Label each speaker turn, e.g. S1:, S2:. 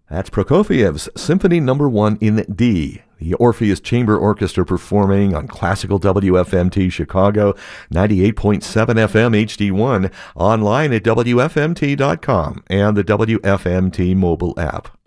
S1: That's Prokofiev's Symphony No. 1 in D. The Orpheus Chamber Orchestra performing on Classical WFMT Chicago, 98.7 FM HD1, online at WFMT.com and the WFMT mobile app.